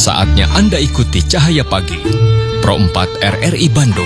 Saatnya Anda ikuti Cahaya Pagi, Pro 4 RRI Bandung.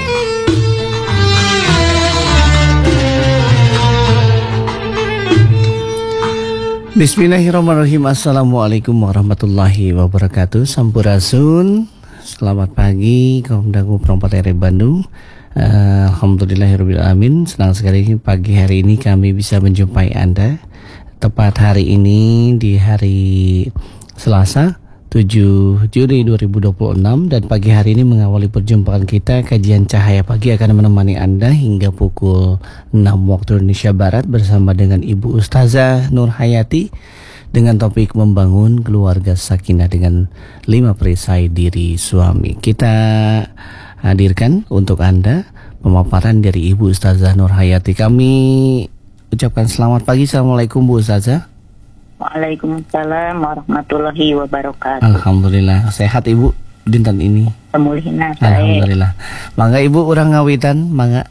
Bismillahirrahmanirrahim. Assalamualaikum warahmatullahi wabarakatuh. Sampurasun. Selamat pagi kaum dangu Pro 4 RRI Bandung. Alhamdulillahirrabbilalamin. Senang sekali pagi hari ini kami bisa menjumpai Anda. Tepat hari ini di hari Selasa 7 Juni 2026, dan pagi hari ini mengawali perjumpaan kita. Kajian Cahaya Pagi akan menemani Anda hingga pukul 6 waktu Indonesia Barat bersama dengan Ibu Ustazah Nur Hayati dengan topik membangun keluarga sakinah dengan 5 perisai diri suami. Kita hadirkan untuk Anda pemaparan dari Ibu Ustazah Nur Hayati. Kami ucapkan selamat pagi. Assalamualaikum Bu Ustazah. Waalaikumsalam warahmatullahi wabarakatuh. Alhamdulillah sehat Ibu dinten ini. Semulihna Alhamdulillah. Mangga Ibu urang ngawitan, mangga.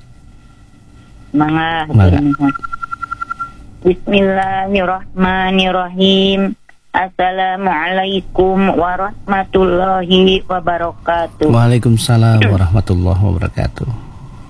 Bismillahirrahmanirrahim. Assalamualaikum warahmatullahi wabarakatuh. Waalaikumsalam warahmatullahi wabarakatuh.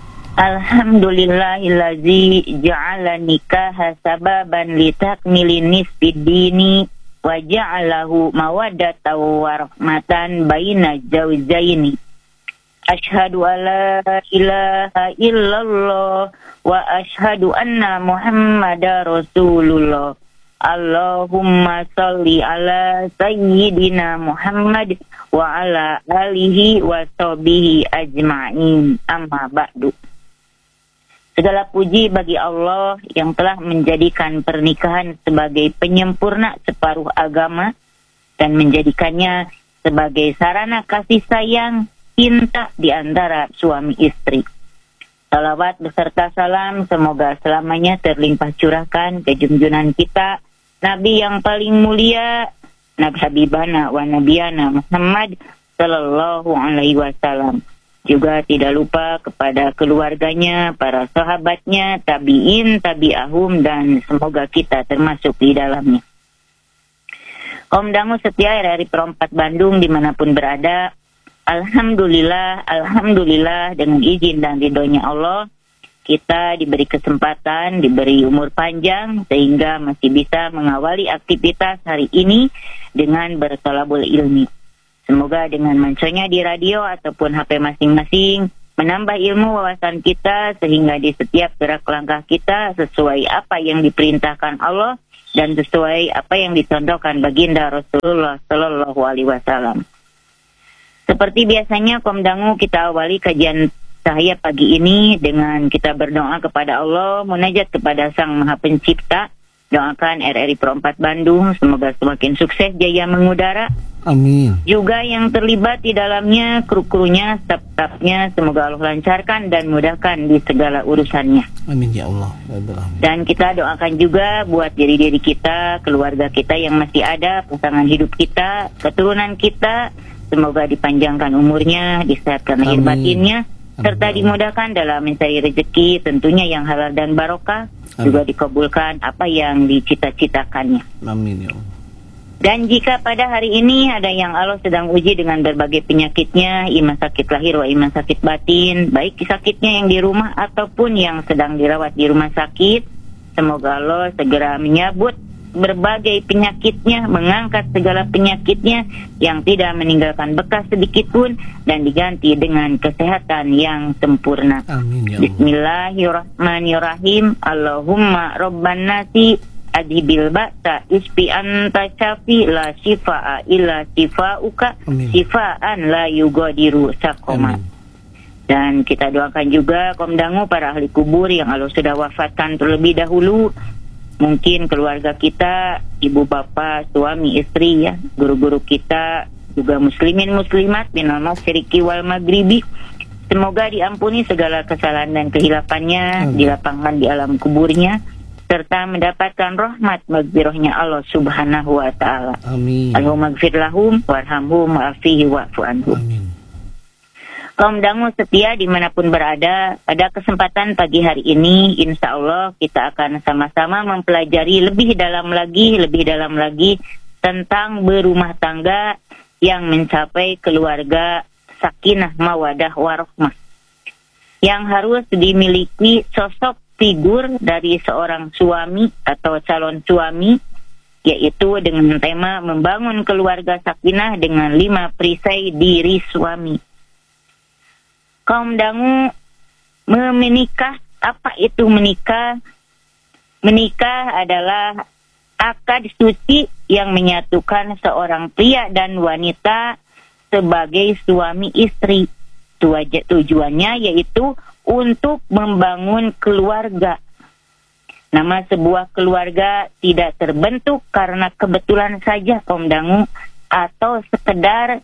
Alhamdulillahillazi ja'ala nikaha sababan litakmilin nisfid dini wa ja'alahu mawaddatan wa rahmatan baina zawjaini. Asyhadu alla ilaha illallah wa asyhadu anna Muhammadar Rasulullah. Allahumma salli ala sayyidina Muhammad wa ala alihi wa sahbihi ajma'in. Amma ba'du. Segala puji bagi Allah yang telah menjadikan pernikahan sebagai penyempurna separuh agama dan menjadikannya sebagai sarana kasih sayang, cinta di antara suami istri. Salawat beserta salam semoga selamanya terlimpah curahkan ke junjungan kita, Nabi yang paling mulia, Nabi Habibana wa Nabiyana Muhammad sallallahu alaihi wasallam. Juga tidak lupa kepada keluarganya, para sahabatnya, tabi'in, tabi'ahum, dan semoga kita termasuk di dalamnya. Kaum dangu setia RRI Pro 4 Bandung dimanapun berada, Alhamdulillah dengan izin dan ridhonya Allah, kita diberi kesempatan, diberi umur panjang, sehingga masih bisa mengawali aktivitas hari ini dengan berthalabul ilmi. Semoga dengan manconya di radio ataupun HP masing-masing menambah ilmu wawasan kita sehingga di setiap gerak langkah kita sesuai apa yang diperintahkan Allah dan sesuai apa yang dicontohkan baginda Rasulullah Sallallahu Alaihi Wasallam. Seperti biasanya kaum dangu, kita awali kajian Cahaya Pagi ini dengan kita berdoa kepada Allah, munajat kepada Sang Maha Pencipta. Doakan RRI Pro 4 Bandung semoga semakin sukses jaya mengudara. Amin. Juga yang terlibat di dalamnya, kru-krunya, staf-stafnya, semoga Allah lancarkan dan mudahkan di segala urusannya. Amin ya Allah. Dan kita doakan juga buat diri-diri kita, keluarga kita yang masih ada, pasangan hidup kita, keturunan kita, semoga dipanjangkan umurnya, disehatkan lahir batinnya, serta dimudahkan dalam mencari rezeki, tentunya yang halal dan barokah. Amin. Juga dikabulkan apa yang dicita-citakannya. Amin ya Allah. Dan jika pada hari ini ada yang Allah sedang uji dengan berbagai penyakitnya, iman sakit lahir wa iman sakit batin, baik sakitnya yang di rumah ataupun yang sedang dirawat di rumah sakit, semoga Allah segera menyabut berbagai penyakitnya, mengangkat segala penyakitnya yang tidak meninggalkan bekas sedikit pun dan diganti dengan kesehatan yang sempurna. Amin ya Allah. Bismillahirrahmanirrahim. Allahumma rabban nasi adhibil ba'sa isfi anta syafi la shifa'a illa shifa'uka shifa'an la yugadiru saqama. Dan kita doakan juga kaum dangu para ahli kubur yang Allah sudah wafatkan terlebih dahulu. Mungkin keluarga kita, ibu bapak, suami istri ya, guru-guru kita, juga muslimin muslimat minal masyriqi wal maghribi. Semoga diampuni segala kesalahan dan kehilafannya, dilapangkan di alam kuburnya, serta mendapatkan rahmat maghfirahnya Allah Subhanahu wa taala. Amin. Allahumma ighfir lahum warhamhum wa'afihi wa'fu anhum. Amin. Kaum dangu setia dimanapun berada, pada kesempatan pagi hari ini insya Allah kita akan sama-sama mempelajari lebih dalam lagi tentang berumah tangga yang mencapai keluarga sakinah mawadah warahmah. Yang harus dimiliki sosok figur dari seorang suami atau calon suami, yaitu dengan tema membangun keluarga sakinah dengan 5 perisai diri suami. Kaum dangu, menikah, apa itu menikah? Menikah adalah akad suci yang menyatukan seorang pria dan wanita sebagai suami istri. Tujuannya yaitu untuk membangun keluarga. Nama sebuah keluarga tidak terbentuk karena kebetulan saja, kaum dangu, atau sekedar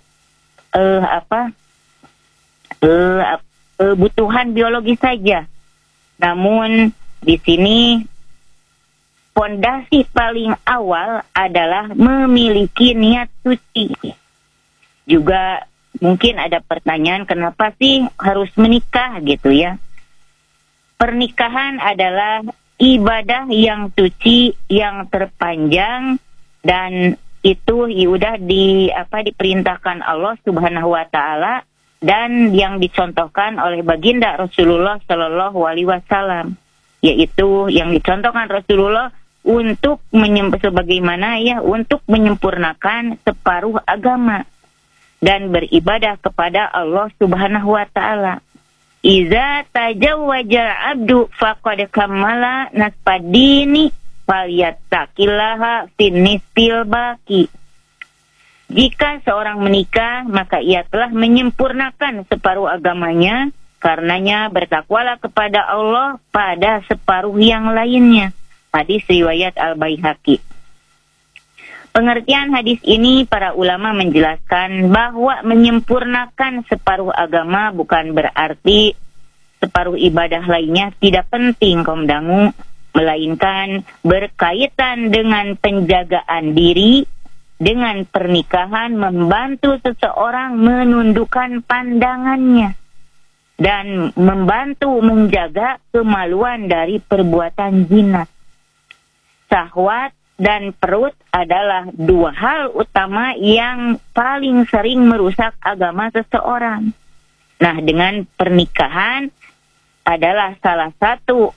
kebutuhan biologi saja. Namun di sini fondasi paling awal adalah memiliki niat suci. Juga mungkin ada pertanyaan, kenapa sih harus menikah gitu ya? Pernikahan adalah ibadah yang suci, yang terpanjang, dan itu sudah diperintahkan Allah Subhanahu wa taala dan yang dicontohkan oleh baginda Rasulullah Shallallahu alaihi wasallam, yaitu yang dicontohkan Rasulullah untuk untuk menyempurnakan separuh agama dan beribadah kepada Allah Subhanahu wa taala. Iza tajawwaja abdu faqad kamala naspadini falyattaqillaha finnisil baqi. Jika seorang menikah, maka ia telah menyempurnakan separuh agamanya, karenanya bertakwalah kepada Allah pada separuh yang lainnya. Hadis riwayat Al-Baihaqi. Pengertian hadis ini, para ulama menjelaskan bahwa menyempurnakan separuh agama bukan berarti separuh ibadah lainnya tidak penting, kaum dangu, melainkan berkaitan dengan penjagaan diri. Dengan pernikahan membantu seseorang menundukkan pandangannya dan membantu menjaga kemaluan dari perbuatan zina. Syahwat dan perut adalah 2 hal utama yang paling sering merusak agama seseorang. Nah, dengan pernikahan adalah salah satu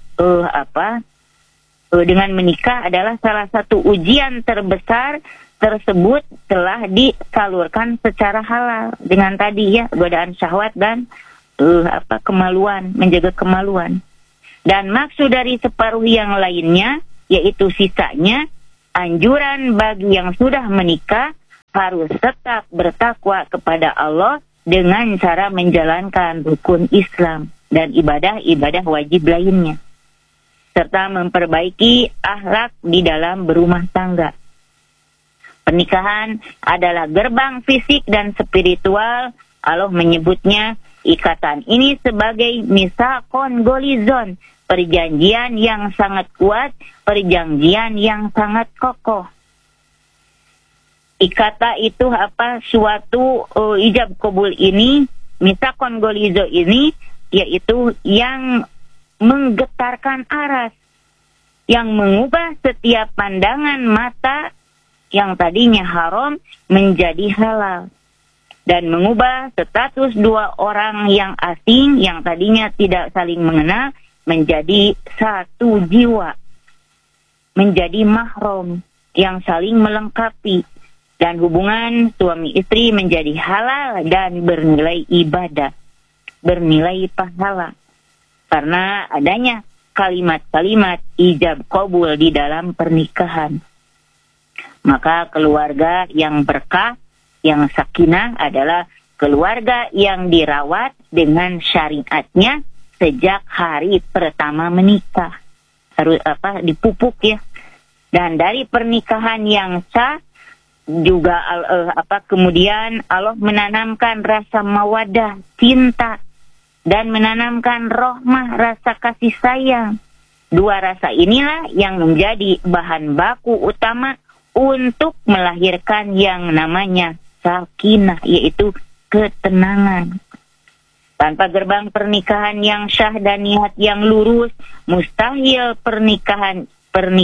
dengan menikah adalah salah satu ujian terbesar tersebut telah disalurkan secara halal dengan tadi ya, godaan syahwat dan kemaluan, menjaga kemaluan. Dan maksud dari separuh yang lainnya, yaitu sisanya, anjuran bagi yang sudah menikah harus tetap bertakwa kepada Allah dengan cara menjalankan rukun Islam dan ibadah-ibadah wajib lainnya, serta memperbaiki akhlak di dalam berumah tangga. Pernikahan adalah gerbang fisik dan spiritual. Allah menyebutnya ikatan ini sebagai misakon golizon, perjanjian yang sangat kuat, perjanjian yang sangat kokoh. Ikata itu suatu ijab kabul ini, misakon golizo ini, yaitu yang menggetarkan aras, yang mengubah setiap pandangan mata yang tadinya haram menjadi halal, dan mengubah status 2 orang yang asing yang tadinya tidak saling mengenal menjadi satu jiwa, menjadi mahram yang saling melengkapi, dan hubungan suami istri menjadi halal dan bernilai ibadah, bernilai pahala, karena adanya kalimat-kalimat ijab qabul di dalam pernikahan. Maka keluarga yang berkah, yang sakinah adalah keluarga yang dirawat dengan syariatnya sejak hari pertama menikah. Harus dipupuk ya. Dan dari pernikahan yang sah juga kemudian Allah menanamkan rasa mawadah, cinta, dan menanamkan rahmah, rasa kasih sayang. 2 rasa inilah yang menjadi bahan baku utama untuk melahirkan yang namanya sakinah, yaitu ketenangan. Tanpa gerbang pernikahan yang syah dan niat yang lurus, mustahil pernikahan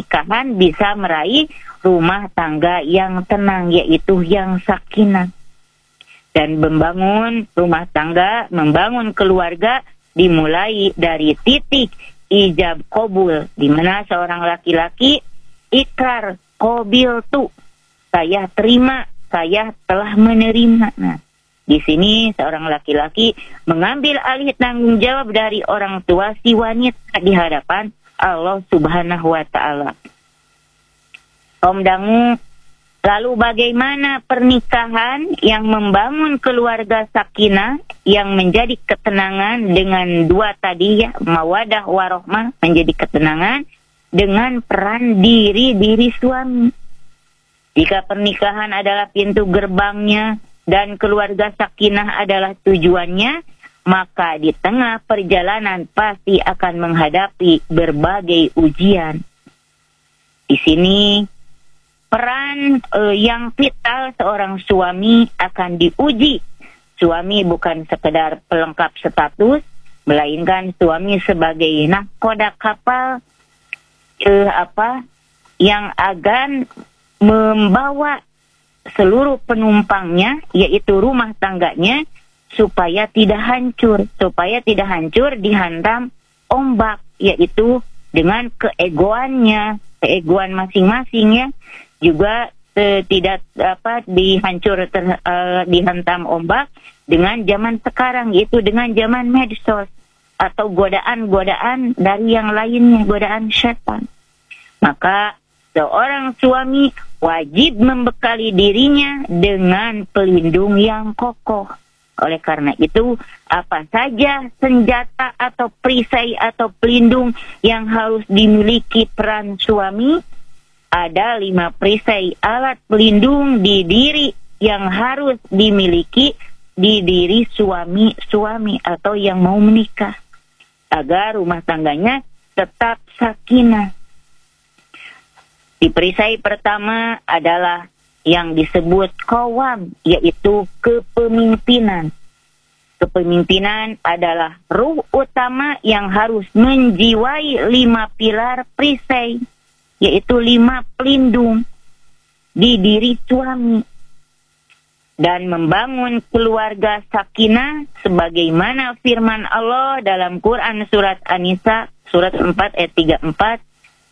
bisa meraih rumah tangga yang tenang, yaitu yang sakinah. Dan membangun rumah tangga, membangun keluarga dimulai dari titik ijab qabul, di mana seorang laki-laki ikrar qabil tu, saya terima, saya telah menerima. Nah, di sini seorang laki-laki mengambil alih tanggung jawab dari orang tua si wanita di hadapan Allah Subhanahu wa Ta'ala. Om Dangu, lalu bagaimana pernikahan yang membangun keluarga sakinah yang menjadi ketenangan dengan dua tadi ya, mawadah warohmah menjadi ketenangan dengan peran diri suami. Jika pernikahan adalah pintu gerbangnya dan keluarga sakinah adalah tujuannya, maka di tengah perjalanan pasti akan menghadapi berbagai ujian. Di sini peran yang vital seorang suami akan diuji. Suami bukan sekedar pelengkap status, melainkan suami sebagai nahkoda kapal yang akan membawa seluruh penumpangnya, yaitu rumah tangganya, supaya tidak hancur dihantam ombak, yaitu dengan keegoan masing-masing ya, juga tidak dihantam ombak dengan zaman sekarang, yaitu dengan zaman medsos atau godaan-godaan dari yang lainnya, godaan setan. Maka seorang suami wajib membekali dirinya dengan pelindung yang kokoh. Oleh karena itu, apa saja senjata atau perisai atau pelindung yang harus dimiliki peran suami? Ada 5 perisai alat pelindung di diri yang harus dimiliki di diri suami atau yang mau menikah, agar rumah tangganya tetap sakinah. Di perisai pertama adalah yang disebut qawam, yaitu kepemimpinan. Kepemimpinan adalah ruh utama yang harus menjiwai 5 pilar perisai, yaitu 5 pelindung di diri suami. Dan membangun keluarga sakinah sebagaimana firman Allah dalam Quran surat An-Nisa surat 4 ayat 34.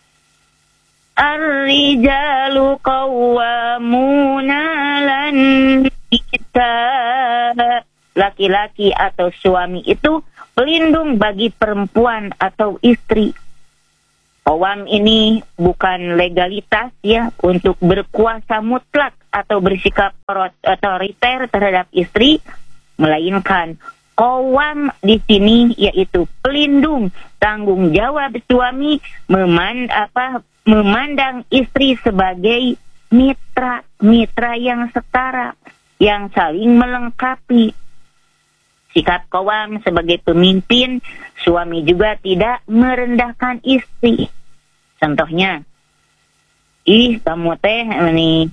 Ar-rijalu qawwamuna 'alan nisa. Laki-laki atau suami itu pelindung bagi perempuan atau istri. Qawam ini bukan legalitas ya untuk berkuasa mutlak atau bersikap otoriter terhadap istri, melainkan qawam di sini yaitu pelindung, tanggung jawab suami memandang istri sebagai mitra yang setara, yang saling melengkapi. Sikap qawam sebagai pemimpin, suami juga tidak merendahkan istri. Contohnya, kamu teh ini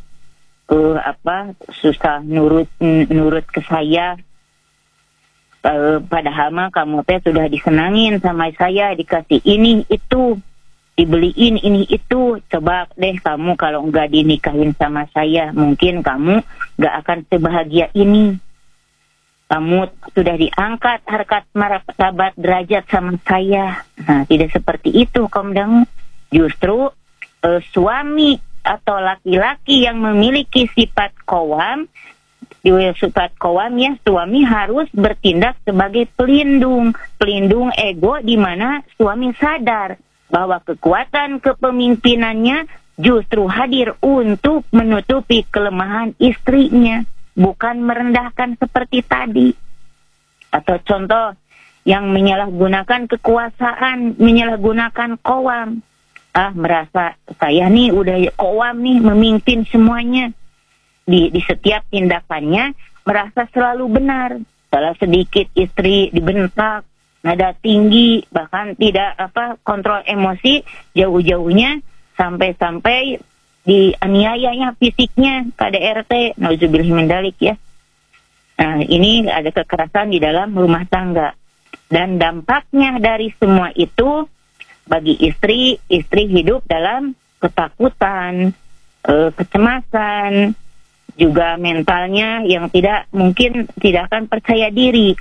susah nurut ke saya. Padahal mah kamu teh sudah disenangin sama saya, dikasih ini itu, dibeliin ini itu. Coba deh kamu kalau nggak dinikahin sama saya, mungkin kamu nggak akan sebahagia ini. Kamu sudah diangkat harkat martabat derajat sama saya. Nah, tidak seperti itu, kaum dangu. Justru suami atau laki-laki yang memiliki sifat qawam ya, suami harus bertindak sebagai pelindung ego, di mana suami sadar bahwa kekuatan kepemimpinannya justru hadir untuk menutupi kelemahan istrinya, bukan merendahkan seperti tadi. Atau contoh yang menyalahgunakan kekuasaan, menyalahgunakan qawam. Merasa saya nih udah qawam nih, memimpin semuanya. Di setiap tindakannya merasa selalu benar. Salah sedikit istri dibentak, nada tinggi, bahkan tidak kontrol emosi, jauh-jauhnya sampai dianiayanya fisiknya, KDRT, nauzubillah min dzalik ya. Nah, ini ada kekerasan di dalam rumah tangga. Dan dampaknya dari semua itu bagi istri hidup dalam ketakutan, kecemasan, juga mentalnya yang mungkin tidak akan percaya diri.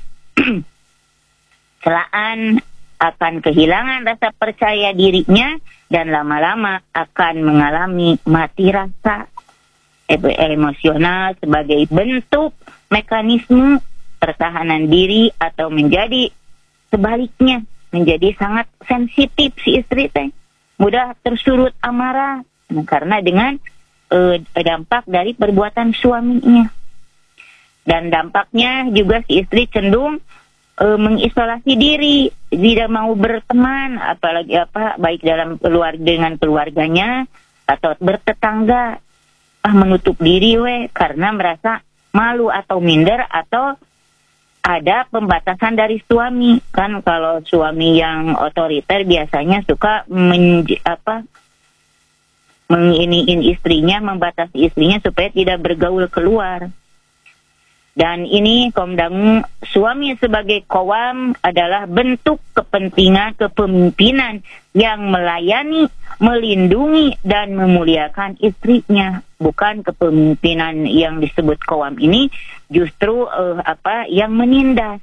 Celaan akan kehilangan rasa percaya dirinya dan lama-lama akan mengalami mati rasa emosional sebagai bentuk mekanisme pertahanan diri, atau menjadi sebaliknya, menjadi sangat sensitif si istri teh, mudah tersulut amarah karena dengan dampak dari perbuatan suaminya. Dan dampaknya juga si istri cenderung mengisolasi diri, tidak mau berteman, apalagi baik dalam dengan keluarganya atau bertetangga, menutup diri karena merasa malu atau minder, atau ada pembatasan dari suami. Kan kalau suami yang otoriter biasanya suka menginiin istrinya, membatasi istrinya supaya tidak bergaul keluar. Dan ini kaum dangu, suami sebagai qawam adalah bentuk kepentingan kepemimpinan yang melayani, melindungi dan memuliakan istrinya. Bukan kepemimpinan yang disebut qawam ini justru yang menindas.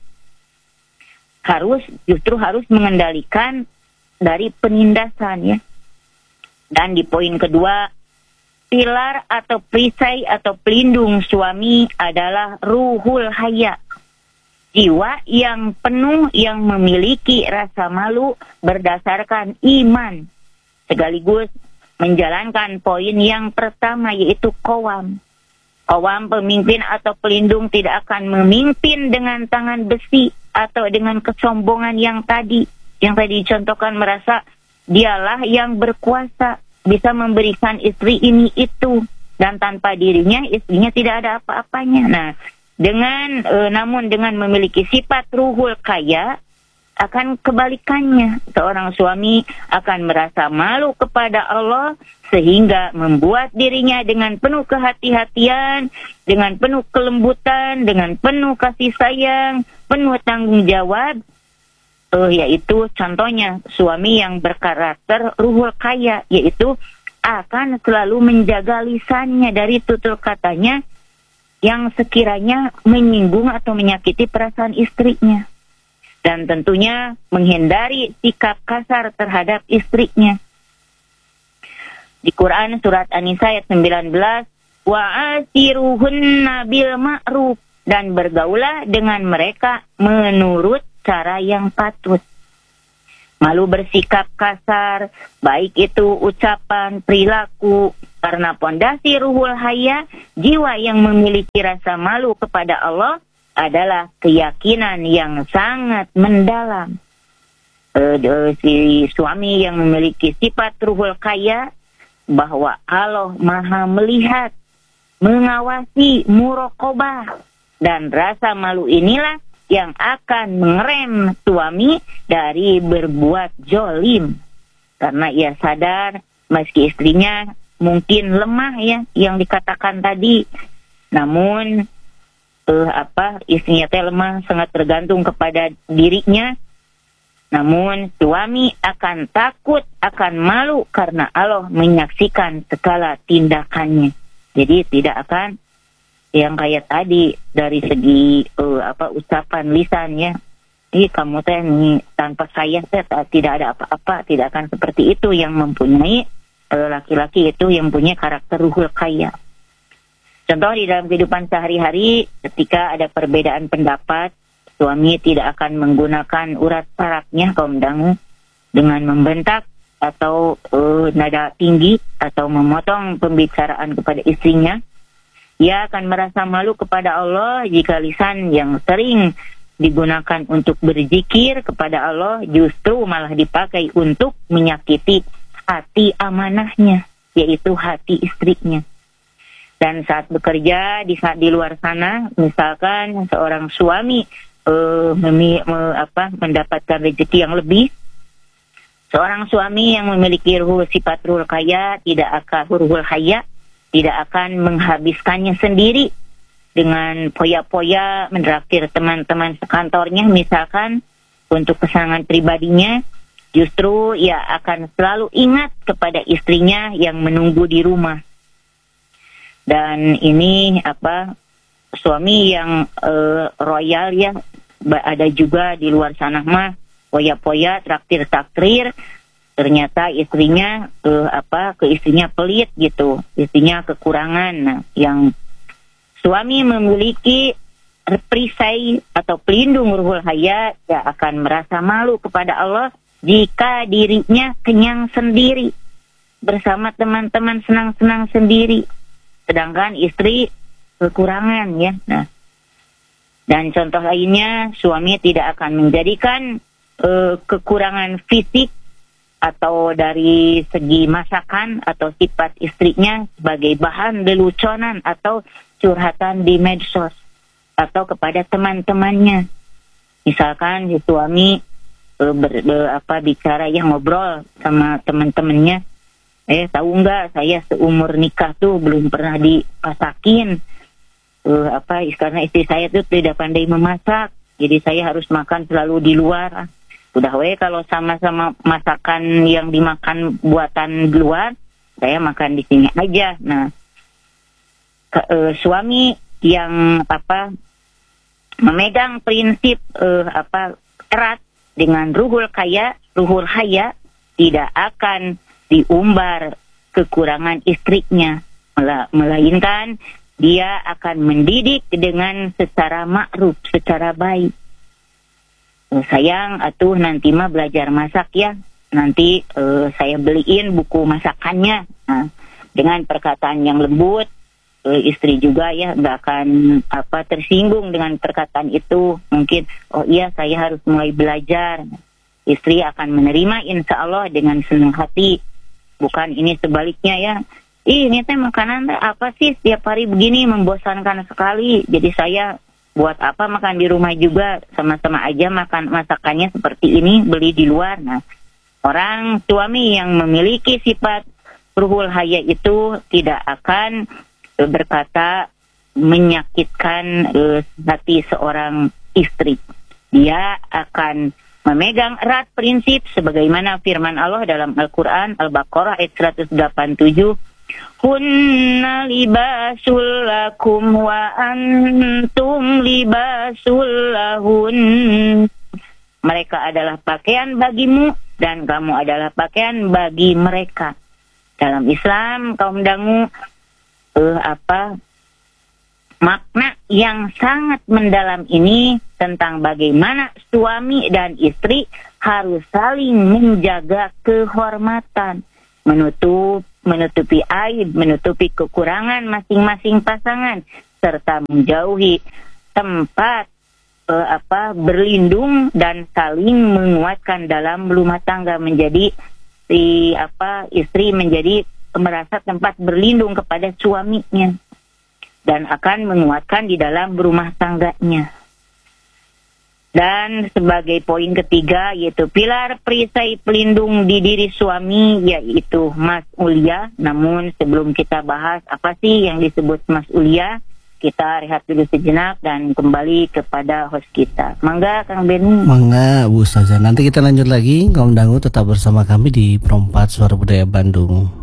Justru harus mengendalikan dari penindasan, ya. Dan di poin kedua, pilar atau perisai atau pelindung suami adalah ruhul haya, jiwa yang penuh yang memiliki rasa malu berdasarkan iman, sekaligus menjalankan poin yang pertama, yaitu qawam. Qawam, pemimpin atau pelindung, tidak akan memimpin dengan tangan besi atau dengan kesombongan yang tadi dicontohkan, merasa dialah yang berkuasa, bisa memberikan istri ini itu, dan tanpa dirinya istrinya tidak ada apa-apanya. Nah, namun dengan memiliki sifat ruhul kaya, akan kebalikannya. Seorang suami akan merasa malu kepada Allah, sehingga membuat dirinya dengan penuh kehati-hatian, dengan penuh kelembutan, dengan penuh kasih sayang, penuh tanggung jawab, yaitu contohnya suami yang berkarakter ruhul kaya, yaitu akan selalu menjaga lisannya dari tutur katanya yang sekiranya menyinggung atau menyakiti perasaan istrinya, dan tentunya menghindari sikap kasar terhadap istrinya. Di Quran surat An-Nisa ayat 19, wa'asiruhunna bil ma'ruf, dan bergaulah dengan mereka menurut cara yang patut. Malu bersikap kasar, baik itu ucapan, perilaku, karena pondasi ruhul haya, jiwa yang memiliki rasa malu kepada Allah, adalah keyakinan yang sangat mendalam. Si suami yang memiliki sifat ruhul kaya, bahwa Allah maha melihat, mengawasi, muraqabah, dan rasa malu inilah yang akan mengerem suami dari berbuat zolim, karena ia sadar meski istrinya mungkin lemah, ya, yang dikatakan tadi, namun istrinya lemah, sangat tergantung kepada dirinya. Namun suami akan takut, akan malu karena Allah menyaksikan segala tindakannya. Jadi tidak akan yang kayak tadi dari segi ucapan lisannya, kamu teh tanpa saya tidak ada apa-apa, tidak akan seperti itu yang mempunyai laki-laki itu yang punya karakter ruhul kaya. Contoh di dalam kehidupan sehari-hari, ketika ada perbedaan pendapat, suami tidak akan menggunakan urat sarafnya kaum dangu dengan membentak atau nada tinggi atau memotong pembicaraan kepada istrinya. Ia akan merasa malu kepada Allah jika lisan yang sering digunakan untuk berzikir kepada Allah justru malah dipakai untuk menyakiti hati amanahnya, yaitu hati istrinya. Dan saat bekerja di luar sana, misalkan seorang suami mendapatkan rezeki yang lebih, seorang suami yang memiliki sifat ruhul kaya ruhul haya tidak akan menghabiskannya sendiri dengan poya-poya menraktir teman-teman sekantornya misalkan untuk kesenangan pribadinya. Justru ia akan selalu ingat kepada istrinya yang menunggu di rumah. Dan ini suami yang royal ya. Ada juga di luar sana mah poya-poya, traktir-traktir. Ternyata istrinya ke istrinya pelit gitu, istrinya kekurangan. Nah, yang suami memiliki perisai atau pelindung ruhul haya, dia akan merasa malu kepada Allah jika dirinya kenyang sendiri bersama teman-teman, senang-senang sendiri, sedangkan istri kekurangan ya. Nah, dan contoh lainnya, suami tidak akan menjadikan kekurangan fisik atau dari segi masakan atau sifat istrinya sebagai bahan leluconan atau curhatan di medsos atau kepada teman-temannya. Misalkan si suami bicara yang ngobrol sama teman-temannya, tahu nggak saya seumur nikah tuh belum pernah dipasakin, karena istri saya tuh tidak pandai memasak, jadi saya harus makan selalu di luar. Udah kalau sama-sama masakan yang dimakan buatan luar, saya makan di sini aja. Nah, suami yang memegang prinsip erat dengan ruhul haya tidak akan diumbar kekurangan istrinya, melainkan dia akan mendidik dengan secara ma'ruf, secara baik. Sayang, atuh nanti mah belajar masak ya. Nanti saya beliin buku masakannya. Nah, dengan perkataan yang lembut, istri juga ya nggak akan tersinggung dengan perkataan itu. Mungkin, oh iya saya harus mulai belajar. Istri akan menerima insya Allah dengan senang hati. Bukan ini sebaliknya ya. Ini teh makanan apa sih setiap hari begini, membosankan sekali. Jadi saya buat apa makan di rumah juga, sama-sama aja makan masakannya seperti ini, beli di luar. Nah, orang suami yang memiliki sifat ruhul haya itu tidak akan berkata menyakitkan hati seorang istri. Dia akan memegang erat prinsip sebagaimana firman Allah dalam Al-Quran Al-Baqarah ayat 187, Hunna libasul lakum wa antum libasul lahun. Mereka adalah pakaian bagimu dan kamu adalah pakaian bagi mereka. Dalam Islam kaum dangu makna yang sangat mendalam ini tentang bagaimana suami dan istri harus saling menjaga kehormatan, menutupi aib, menutupi kekurangan masing-masing pasangan, serta menjauhi tempat berlindung dan saling menguatkan dalam rumah tangga. Menjadi istri menjadi merasa tempat berlindung kepada suaminya dan akan menguatkan di dalam rumah tangganya. Dan sebagai poin ketiga, yaitu pilar perisai pelindung di diri suami, yaitu mas'uliyah. Namun sebelum kita bahas apa sih yang disebut mas'uliyah, kita rehat dulu sejenak dan kembali kepada host kita. Mangga Kang Beni. Mangga Bu Ustazah. Nanti kita lanjut lagi. Kaum dangu tetap bersama kami di Perompat Suara Budaya Bandung.